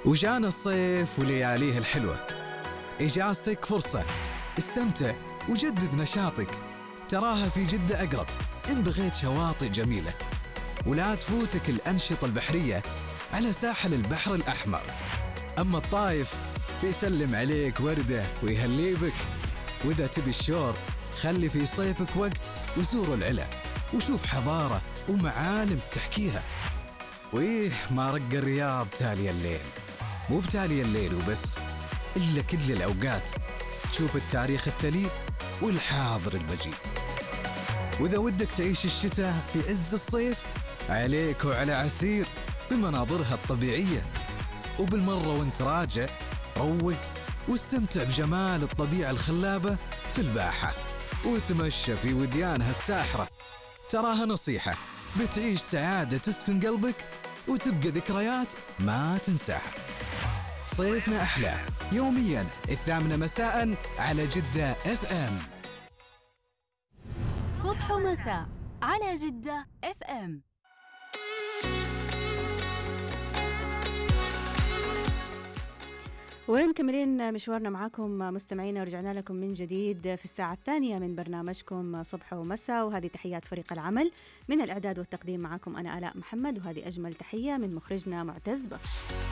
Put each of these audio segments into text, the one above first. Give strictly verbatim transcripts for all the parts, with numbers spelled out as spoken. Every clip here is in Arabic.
وجانا الصيف ولياليه الحلوة، إجازتك فرصة، استمتع وجدد نشاطك، تراها في جدة أقرب إن بغيت شواطئ جميلة، ولا تفوتك الأنشطة البحرية على ساحل البحر الأحمر. أما الطايف بيسلم عليك وردة ويهلي بك، وإذا تبي الشور خلي في صيفك وقت وزور العلا وشوف حضارة ومعالم تحكيها. وإيه ما رق الرياض تالي الليل، مو بتالي الليل وبس، إلا كل الأوقات تشوف التاريخ التليد والحاضر المجيد. وإذا ودك تعيش الشتاء في عز الصيف عليك وعلى عسير بمناظرها الطبيعية، وبالمرة وانت راجع روق واستمتع بجمال الطبيعة الخلابة في الباحة، وتمشى في وديانها الساحرة. تراها نصيحة بتعيش سعادة تسكن قلبك وتبقى ذكريات ما تنساها. صيفنا أحلى يوميا الثامنة مساء على جدة اف ام. صبح ومساء على جدة اف ام. ومكملين مشوارنا معاكم مستمعينا، ورجعنا لكم من جديد في الساعة الثانية من برنامجكم صبح ومساء، وهذه تحيات فريق العمل من الإعداد والتقديم. معاكم أنا آلاء محمد، وهذه أجمل تحية من مخرجنا معتز بخش.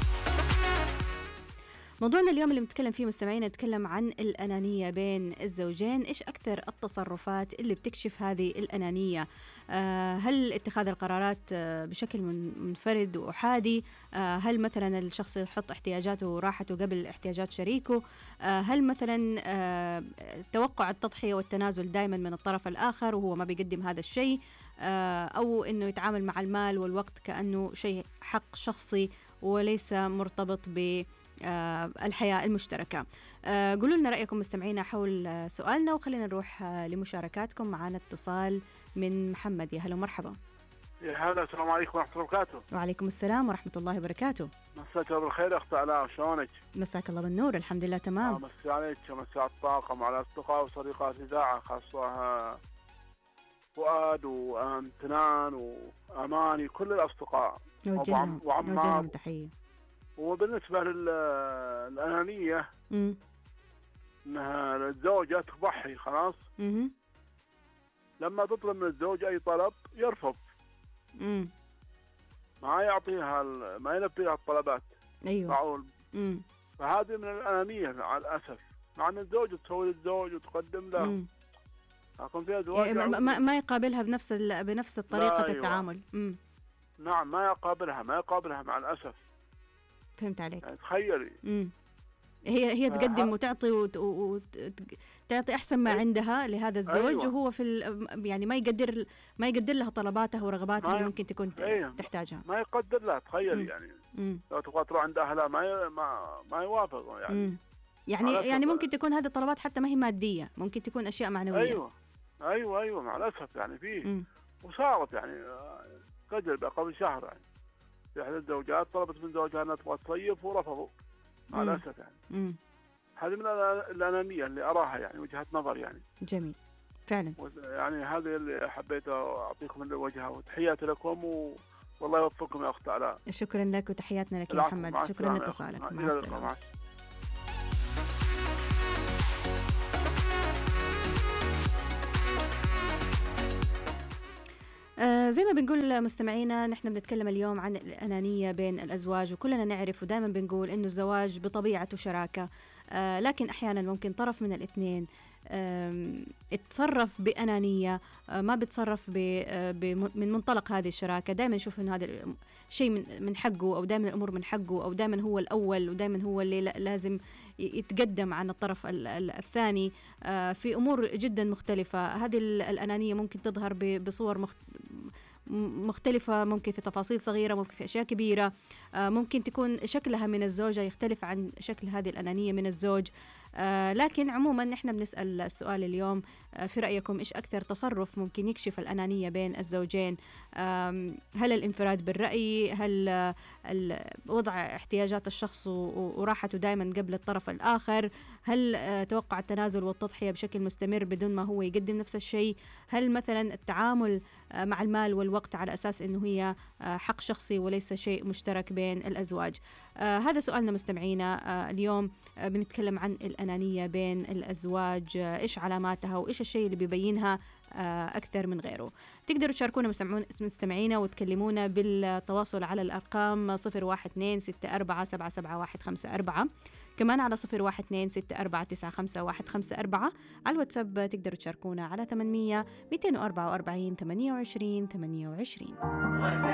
موضوعنا اليوم اللي بنتكلم فيه مستمعينا نتكلم عن الأنانية بين الزوجين. إيش أكثر التصرفات اللي بتكشف هذه الأنانية؟ آه هل اتخاذ القرارات آه بشكل منفرد وأحادي؟ آه هل مثلا الشخص يحط احتياجاته وراحته قبل احتياجات شريكه؟ آه هل مثلا آه توقع التضحية والتنازل دائما من الطرف الآخر وهو ما بيقدم هذا الشيء؟ آه أو إنه يتعامل مع المال والوقت كأنه شيء حق شخصي وليس مرتبط ب آه الحياة المشتركة. آه قولوا لنا رأيكم مستمعينا حول آه سؤالنا، وخلينا نروح آه لمشاركاتكم. معنا اتصال من محمد. يا هلا ومرحبا. يا هلا، السلام عليكم ورحمة الله وبركاته. وعليكم السلام ورحمة الله وبركاته. مساك الله بالخير أخت علاء، شلونك؟ مساك الله بالنور، الحمد لله تمام. آه مساء عليك، مساء الطاقة مع الأصدقاء وصديقات الإذاعة، خاصة فؤاد وامتنان وأماني كل الأصدقاء وعمار تحية. وبالنسبة للأنانية امم انها الزوجة تضحي خلاص. امم لما تطلب من الزوج اي طلب يرفض. امم ما يعطيها ما يلبي لها الطلبات. ايوه. معقول. امم فهذه من الأنانية مع الأسف، مع ان الزوج تسوي للزوج وتقدم له. امم لكن فيها زواج يعني ما, ما يقابلها بنفس بنفس طريقة أيوة. التعامل. امم نعم، ما يقابلها ما يقابلها مع الأسف. فهمت عليك. يعني تخيلي. امم هي هي تقدم وتعطي وتعطي احسن ما عندها لهذا الزوج. أيوة. وهو في يعني ما يقدر ما يقدر لها طلباتها ورغباتها اللي ممكن تكون أيوة. تحتاجها. ما يقدر لها. تخيلي يعني مم. لو تبغى تروح عند اهلها ما ما ما يوافق يعني. مم. يعني يعني ممكن تكون هذه الطلبات حتى ما هي ماديه، ممكن تكون اشياء معنويه. ايوه ايوه ايوه مع الاسف يعني فيه. مم. وصارت يعني تجربه قبل شهر يعني في احدى الزوجات طلبت من زوجها انها تبغى تصيف ورفضوا مع الاسف يعني. مم. هذه من الأنانية اللي أراها يعني وجهة نظر يعني. جميل فعلا. يعني هذا اللي حبيت أعطيكم الوجهة، وتحياتي لكم و... والله يوفقكم يا أخت علاء. شكرا لك وتحياتنا لك يا محمد. شكرا لاتصالك. مع, مع السلامة. آه زي ما بنقول مستمعينا، نحن بنتكلم اليوم عن الأنانية بين الأزواج، وكلنا نعرف ودائما بنقول إنه الزواج بطبيعته شراكة. آه لكن أحيانا ممكن طرف من الاثنين اتصرف بأنانية، آه ما بتصرف من منطلق هذه الشراكة. دائما نشوف إنه هذا شيء من من حقه، أو دائما الأمور من حقه، أو دائما هو الأول، ودائما هو اللي لازم يتقدم عن الطرف الثاني آه في أمور جدا مختلفة. هذه الأنانية ممكن تظهر بصور مختلفة، ممكن في تفاصيل صغيرة، ممكن في أشياء كبيرة. آه ممكن تكون شكلها من الزوجة يختلف عن شكل هذه الأنانية من الزوج. آه لكن عموما نحن بنسأل السؤال اليوم، آه في رأيكم إيش أكثر تصرف ممكن يكشف الأنانية بين الزوجين؟ آه هل الانفراد بالرأي؟ هل وضع احتياجات الشخص وراحته دائما قبل الطرف الآخر؟ هل توقع التنازل والتضحية بشكل مستمر بدون ما هو يقدم نفس الشيء؟ هل مثلا التعامل مع المال والوقت على أساس أنه هي حق شخصي وليس شيء مشترك بين الأزواج؟ هذا سؤالنا مستمعينا اليوم. بنتكلم عن الأنانية بين الأزواج، إيش علاماتها وإيش الشيء اللي بيبينها أكثر من غيره. تقدروا تشاركونا مستمعينا وتكلمونا بالتواصل على الأرقام صفر واحد اثنين ستة أربعة سبعة سبعة واحد خمسة أربعة، كمان على صفر واحد اثنين ستة أربعة تسعة خمسة واحد خمسة أربعة. على الواتساب تقدروا تشاركونا على ثمانمية مئتين وأربعة وأربعين ثمانية وعشرين ثمانية وعشرين.